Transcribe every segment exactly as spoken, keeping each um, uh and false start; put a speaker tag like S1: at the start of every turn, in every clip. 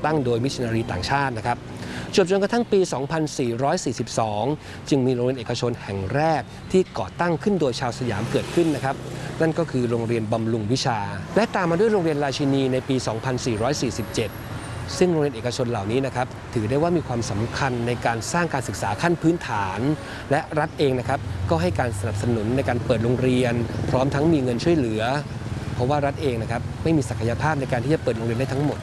S1: ตั้งโดยมิชชันนารีต่างชาตินะครับจนจนกระทั่งปี สองพันสี่ร้อยสี่สิบสอง จึงมีโรงเรียนเอกชนแห่งแรกที่ก่อตั้งขึ้นโดยชาวสยามเกิดขึ้นนะครับนั่นก็คือโรงเรียนบำรุงวิชาและตามมาด้วยโรงเรียนราชินีในปี สองพันสี่ร้อยสี่สิบเจ็ด ซึ่งโรงเรียนเอกชนเหล่านี้นะครับถือได้ว่ามีความสำคัญในการสร้างการศึกษาขั้นพื้นฐานและรัฐเองนะครับก็ให้การสนับสนุนในการเปิดโรงเรียนพร้อมทั้งมีเงินช่วยเหลือเพราะว่ารัฐเองนะครับไม่มีศักยภาพในการที่จะเปิดโรงเรียนได้ทั้งหมด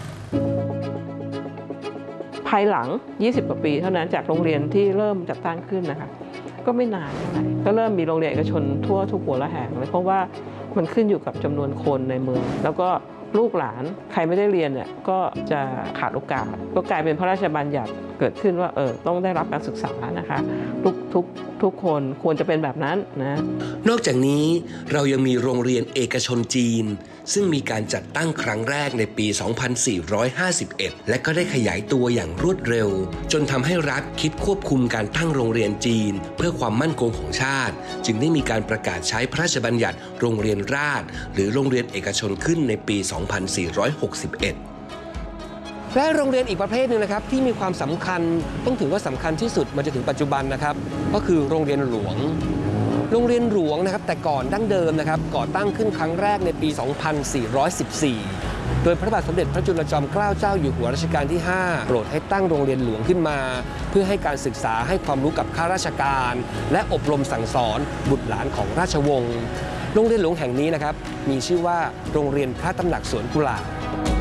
S2: ภายหลังยี่สิบกว่าปีเท่านั้นจากโรงเรียนที่เริ่มจัดตั้งขึ้นนะคะก็ไม่นานเท่าไหร่ก็เริ่มมีโรงเรียนเอกชนทั่วทุกหัวระแหงเลยเพราะว่ามันขึ้นอยู่กับจำนวนคนในเมืองแล้วก็ลูกหลานใครไม่ได้เรียนเนี่ยก็จะขาดโอกาสก็กลายเป็นพระราชบัญญัติเกิดขึ้นว่าเออต้องได้รับการศึกษานะคะทุกทุกทุกคนควรจะเป็นแบบนั้นนะ
S1: นอกจากนี้เรายังมีโรงเรียนเอกชนจีนซึ่งมีการจัดตั้งครั้งแรกในปี สองพันสี่ร้อยห้าสิบเอ็ด และก็ได้ขยายตัวอย่างรวดเร็วจนทำให้รัฐคิดควบคุมการตั้งโรงเรียนจีนเพื่อความมั่นคงของชาติจึงได้มีการประกาศใช้พระราชบัญญัติโรงเรียนราษฎรหรือโรงเรียนเอกชนขึ้นในปี สองพันสี่ร้อยหกสิบเอ็ดและโรงเรียนอีกประเภทหนึ่งนะครับที่มีความสำคัญต้องถือว่าสำคัญที่สุดมาจนถึงปัจจุบันนะครับก็คือโรงเรียนหลวงโรงเรียนหลวงนะครับแต่ก่อนดั้งเดิมนะครับก่อตั้งขึ้นครั้งแรกในปี สองพันสี่ร้อยสิบสี่ โดยพระบาทสมเด็จพระจุลจอมเกล้าเจ้าอยู่หัวรัชกาลที่ ห้า โปรดให้ตั้งโรงเรียนหลวงขึ้นมาเพื่อให้การศึกษาให้ความรู้กับข้าราชการและอบรมสั่งสอนบุตรหลานของราชวงศ์โรงเรียนหลวงแห่งนี้นะครับมีชื่อว่าโรงเรียนพระตำหนักสวนกุหลาบ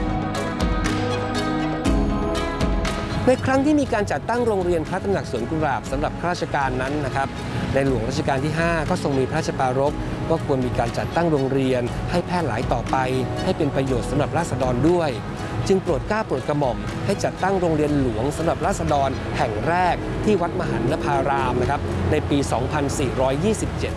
S1: ในครั้งที่มีการจัดตั้งโรงเรียนพระตำหนักสวนกุหลาบสำหรับข้าราชการนั้นนะครับในหลวงรัชกาลที่ ห้า ก็ทรงมีพระราชปรารภว่าควรมีการจัดตั้งโรงเรียนให้แพร่หลายต่อไปให้เป็นประโยชน์สำหรับราษฎรด้วยจึงโปรดเกล้าโปรดกระหม่อมให้จัดตั้งโรงเรียนหลวงสำหรับราษฎรแห่งแรกที่วัดมหันนภารามนะครับในปี สองพันสี่ร้อยยี่สิบเจ็ด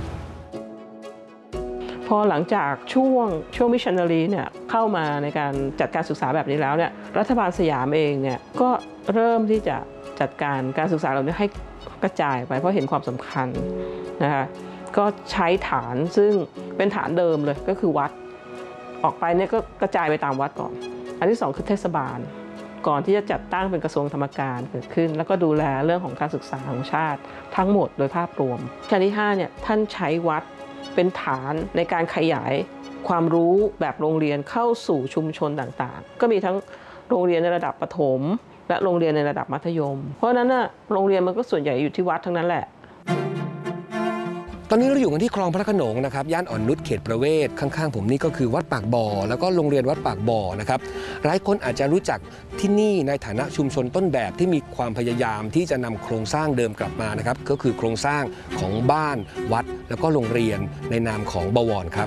S2: พอหลังจากช่วงช่วงมิชชันนารีเนี่ยเข้ามาในการจัดการศึกษาแบบนี้แล้วเนี่ยรัฐบาลสยามเองเนี่ยก็เริ่มที่จะจัดการการศึกษาเหล่านี้ให้กระจายไปเพราะเห็นความสำคัญนะคะก็ใช้ฐานซึ่งเป็นฐานเดิมเลยก็คือวัดออกไปเนี่ยก็กระจายไปตามวัดก่อนอันที่สองคือเทศบาลก่อนที่จะจัดตั้งเป็นกระทรวงธรรมการเกิดขึ้นแล้วก็ดูแลเรื่องของการศึกษาของชาติทั้งหมดโดยภาพรวมชั้นที่ห้าเนี่ยท่านใช้วัดเป็นฐานในการขยายความรู้แบบโรงเรียนเข้าสู่ชุมชนต่างๆก็มีทั้งโรงเรียนในระดับประถมและโรงเรียนในระดับมัธยมเพราะฉะนั้นน่ะโรงเรียนมันก็ส่วนใหญ่อยู่ที่วัดทั้งนั้นแหละ
S1: ตอนนี้เราอยู่กันที่คลองพระโขนงนะครับย่านอ่อนนุชเขตประเวศข้างๆผมนี่ก็คือวัดปากบ่อแล้วก็โรงเรียนวัดปากบ่อนะครับหลายคนอาจจะรู้จักที่นี่ในฐานะชุมชนต้นแบบที่มีความพยายามที่จะนำโครงสร้างเดิมกลับมานะครับก็คือโครงสร้างของบ้านวัดแล้วก็โรงเรียนในนามของบวรครับ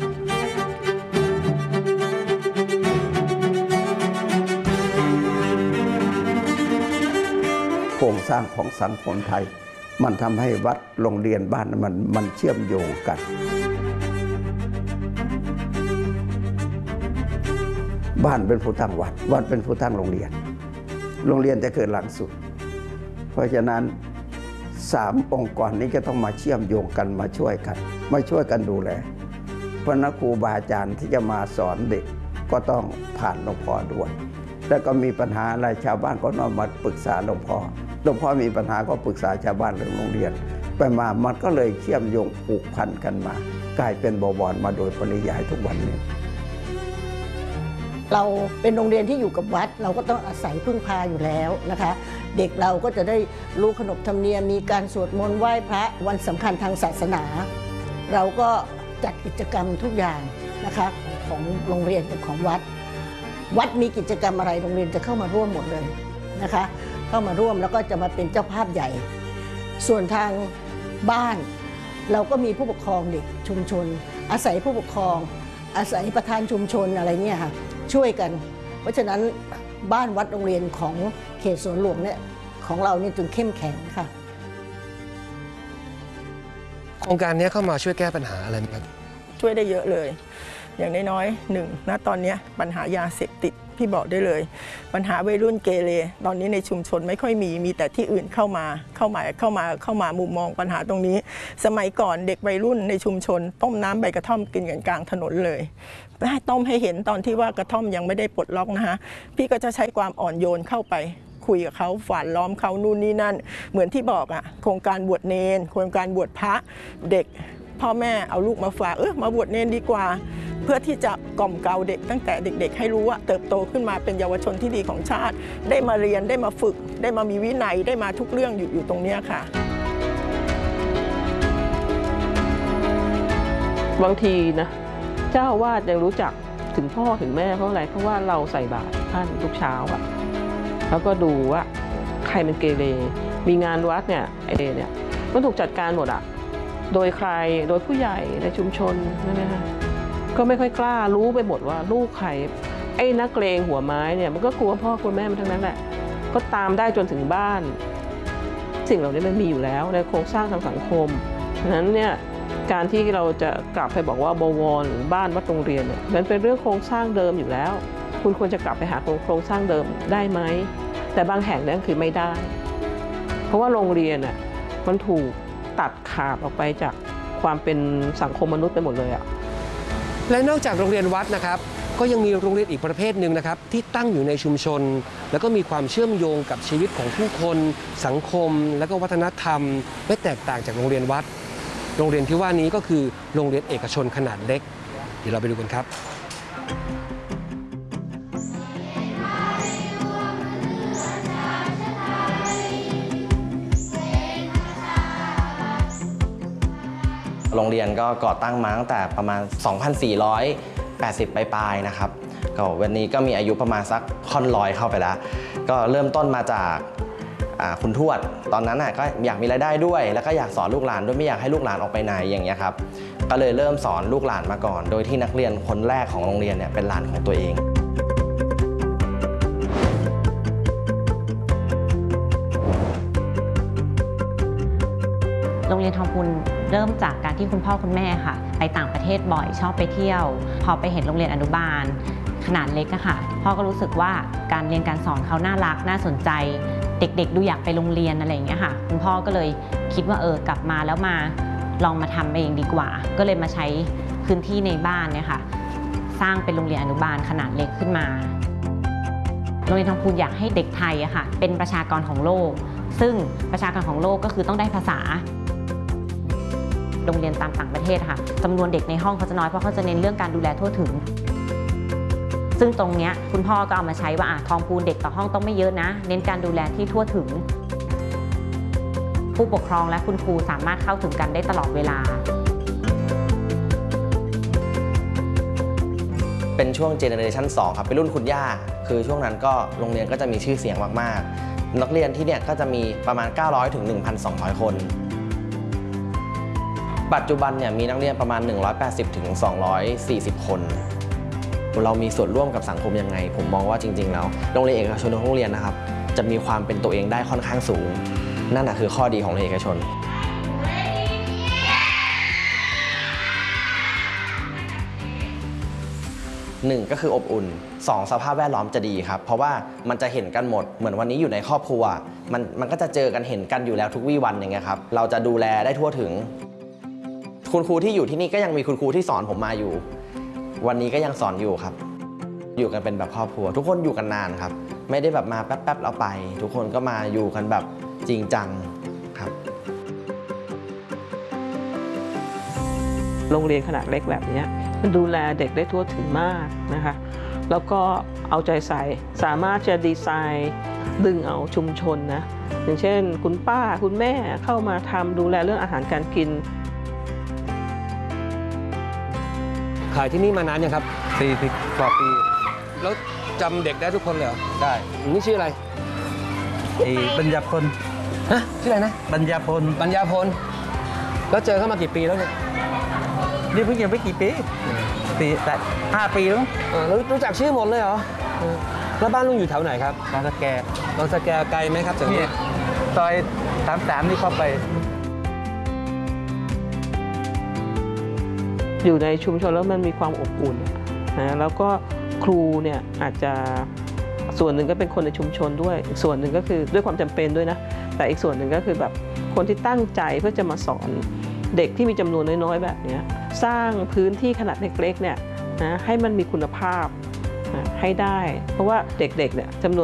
S3: โครงสร้างของสังคมไทยมันทำให้วัดโรงเรียนบ้านมันมันเชื่อมโยงกันบ้านเป็นผู้ตั้งวัดวัดเป็นผู้ตั้งโรงเรียนโรงเรียนจะเกิดหลังสุดเพราะฉะนั้นสามองค์กรนี้จะต้องมาเชื่อมโยงกันมาช่วยกันมาช่วยกันดูแลเพราะนักครูบาอาจารย์ที่จะมาสอนเด็กก็ต้องผ่านหลวงพ่อด้วยแล้วก็มีปัญหาอะไรชาวบ้านก็นำมาปรึกษาหลวงพ่อหลวงพ่อมีปัญหาก็ปรึกษาชาวบ้านเรื่องโรงเรียนไปมามันก็เลยเชื่อมโยงผูกพันกันมากลายเป็นบวรมาโดยปริยายทุกวันนี้
S4: เราเป็นโรงเรียนที่อยู่กับวัดเราก็ต้องอาศัยพึ่งพาอยู่แล้วนะคะเด็กเราก็จะได้รู้ขนบธรรมเนียมมีการสวดมนต์ไหว้พระวันสำคัญทางศาสนาเราก็จัดกิจกรรมทุกอย่างนะคะของโรงเรียนกับของวัดวัดมีกิจกรรมอะไรโรงเรียนจะเข้ามาร่วมหมดเลยนะคะเข้ามาร่วมแล้วก็จะมาเป็นเจ้าภาพใหญ่ส่วนทางบ้านเราก็มีผู้ปกครองเด็กชุมชนอาศัยผู้ปกครองอาศัยประธานชุมชนอะไรเนี่ยค่ะช่วยกันเพราะฉะนั้นบ้านวัดโรงเรียนของเขตสวนหลวงเนี่ยของเราเนี่ยจึงเข้มแข็งค่ะ
S1: โครงการนี้เข้ามาช่วยแก้ปัญหาอะไรไหมครับ
S5: ช่วยได้เยอะเลยอย่างน้อยๆหนึ่งณตอนนี้ปัญหายาเสพติดพี่บอกได้เลยปัญหาวัยรุ่นเกเรตอนนี้ในชุมชนไม่ค่อยมีมีแต่ที่อื่นเข้ามาเข้ามาเข้ามาเข้ามามุมมองปัญหาตรงนี้สมัยก่อนเด็กวัยรุ่นในชุมชนต้มน้ำใบกระท่อมกินกันกลางถนนเลยให้ต้มให้เห็นตอนที่ว่ากระท่อมยังไม่ได้ปลดล็อกนะคะพี่ก็จะใช้ความอ่อนโยนเข้าไปคุยกับเขาฝานล้อมเขานู่นนี่นั่นเหมือนที่บอกอ่ะโครงการบวชเนรโครงการบวชพระเด็กพ่อแม่เอาลูกมาฝากเออมาบวชเนรดีกว่าเพื่อที่จะกล่อมเกลาเด็กตั้งแต่เด็กๆให้รู้ว่าเติบโตขึ้นมาเป็นเยาวชนที่ดีของชาติได้มาเรียนได้มาฝึกได้มามีวินัยได้มาทุกเรื่องอยู่อยู่ตรงนี้ค่ะ
S2: บางทีนะเจ้าอาวาสยังรู้จักถึงพ่อถึงแม่เพราะอะไรเพราะว่าเราใส่บาตรท่านทุกเช้าอะแล้วก็ดูว่าใครเป็นเกเรมีงานวัดเนี่ยเอเนี่ยมันถูกจัดการหมดอะโดยใครโดยผู้ใหญ่ในชุมชนนั่นเองก็ไม่ค่อยกล้ารู้ไปหมดว่าลูกใครไอ้นักเลงหัวไม้เนี่ยมันก็กลัวพ่อกลัวแม่มันทั้งนั้นแหละก็ตามได้จนถึงบ้านสิ่งเหล่านี้มันมีอยู่แล้วในโครงสร้างทางสังคมฉะนั้นเนี่ยการที่เราจะกลับไปบอกว่าบวรหรือบ้านวัดโรงเรียนเนี่ยมันเป็นเรื่องโครงสร้างเดิมอยู่แล้วคุณควรจะกลับไปหาโครงสร้างเดิมได้ไหมแต่บางแห่งนั่นคือไม่ได้เพราะว่าโรงเรียนอ่ะมันถูกตัดขาดออกไปจากความเป็นสังคมมนุษย์ไปหมดเลยอ่ะ
S1: และนอกจากโรงเรียนวัดนะครับก็ยังมีโรงเรียนอีกประเภทหนึ่งนะครับที่ตั้งอยู่ในชุมชนแล้วก็มีความเชื่อมโยงกับชีวิตของผู้คนสังคมและก็วัฒนธรรมไม่แตกต่างจากโรงเรียนวัดโรงเรียนที่ว่านี้ก็คือโรงเรียนเอกชนขนาดเล็กเดี๋ยวเราไปดูกันครับ
S6: โรงเรียนก็ก่อตั้งมาตั้งแต่ประมาณ สองพันสี่ร้อยแปดสิบ ปลายๆนะครับก็วันนี้ก็มีอายุประมาณสักค่อนร้อยเข้าไปแล้วก็เริ่มต้นมาจากคุณทวดตอนนั้นก็อยากมีรายได้ด้วยแล้วก็อยากสอนลูกหลานด้วยไม่อยากให้ลูกหลานออกไปไหนอย่างเงี้ยครับก็เลยเริ่มสอนลูกหลานมาก่อนโดยที่นักเรียนคนแรกของโรงเรียนเนี่ยเป็นหลานของตัวเอง
S7: โรงเรียนทองพูนเริ่มจากการที่คุณพ่อคุณแม่ค่ะไปต่างประเทศบ่อยชอบไปเที่ยวพอไปเห็นโรงเรียนอนุบาลขนาดเล็กอะค่ะพ่อก็รู้สึกว่าการเรียนการสอนเขาน่ารักน่าสนใจเด็กๆดูอยากไปโรงเรียนอะไรอย่างเงี้ยค่ะคุณพ่อก็เลยคิดว่าเออกลับมาแล้วมาลองมาทำเองดีกว่าก็เลยมาใช้พื้นที่ในบ้านเนี่ยค่ะสร้างเป็นโรงเรียนอนุบาลขนาดเล็กขึ้นมาโรงเรียนทองพูนอยากให้เด็กไทยอะค่ะเป็นประชากรของโลกซึ่งประชากรของโลกก็คือต้องได้ภาษาโรงเรียนตามต่างประเทศค่ะจำนวนเด็กในห้องเขาจะน้อยเพราะเขาจะเน้นเรื่องการดูแลทั่วถึงซึ่งตรงนี้คุณพ่อก็เอามาใช้ว่าทองพูนเด็กต่อห้องต้องไม่เยอะนะเน้นการดูแลที่ทั่วถึงผู้ปกครองและคุณครูสามารถเข้าถึงกันได้ตลอดเวลา
S6: เป็นช่วงเจเนอเรชันสองครับเป็นรุ่นคุณย่าคือช่วงนั้นก็โรงเรียนก็จะมีชื่อเสียงมากๆนักเรียนที่เนี่ยก็จะมีประมาณเก้าร้อยถึง หนึ่งพันสองร้อย คนปัจจุบันเนี่ยมีนักเรียนประมาณหนึ่งร้อยแปดสิบถึงสองร้อยสี่สิบ คนเรามีส่วนร่วมกับสังคมยังไงผมมองว่าจริงๆแล้วโรงเรียนเอกชนทุกโรงเรียนนะครับจะมีความเป็นตัวเองได้ค่อนข้างสูงนั่นแหละคือข้อดีของโรงเรียนเอกชนหนึ่งก็คืออบอุ่นสองสภาพแวดล้อมจะดีครับเพราะว่ามันจะเห็นกันหมดเหมือนวันนี้อยู่ในครอบครัวมันมันก็จะเจอกันเห็นกันอยู่แล้วทุกวี่วันอย่างเงี้ยครับเราจะดูแลได้ทั่วถึงคุณครูที่อยู่ที่นี่ก็ยังมีคุณครูที่สอนผมมาอยู่วันนี้ก็ยังสอนอยู่ครับอยู่กันเป็นแบบครอบครัวทุกคนอยู่กันนานครับไม่ได้แบบมาแป๊บๆแล้วไปทุกคนก็มาอยู่กันแบบจริงจังครับ
S2: โรงเรียนขนาดเล็กแบบนี้มันดูแลเด็กได้ทั่วถึงมากนะคะแล้วก็เอาใจใส่สามารถจะดีไซน์ดึงเอาชุมชนนะอย่างเช่นคุณป้าคุณแม่เข้ามาทำดูแลเรื่องอาหารการกิน
S1: ขายที่นี่มานานยังครับ
S8: สี่สิบกว่าปี
S1: แล้วจำเด็กได้ทุกคนเลยเหรอ
S8: ได้
S1: นี่ชื่ออะไร
S8: ไอ้ปัญญาพล
S1: ฮะชื่ออะไรนะ
S8: ปัญญาพล
S1: ปัญญาพลแล้วเจอเขามากี่ปีแล้วเนี่ย
S8: นี่เพิ่งยังไม่กี่ปีปีแต่ห้าปีแล้ว
S1: แล้วรู้จักชื่อหมดเลยเหรอแล้วบ้านลุงอยู่แถวไหนครับ
S8: บางสะแก
S1: บางสะแกไกลไหมครับจากนี้
S8: ซอยสามสามนี่เข้าไป
S2: อยู่ในชุมชนแล้วมันมีความอบอุ่นนะแล้วก็ครูเนี่ยอาจจะส่วนหนึ่งก็เป็นคนในชุมชนด้วยอีกส่วนหนึ่งก็คือด้วยความจำเป็นด้วยนะแต่อีกส่วนหนึ่งก็คือแบบคนที่ตั้งใจเพื่อจะมาสอนเด็กที่มีจำนวนน้อยๆแบบนี้สร้างพื้นที่ขนาดเล็กๆเนี่ยนะให้มันมีคุณภาพนะให้ได้เพราะว่าเด็กๆเนี่ยจำนวน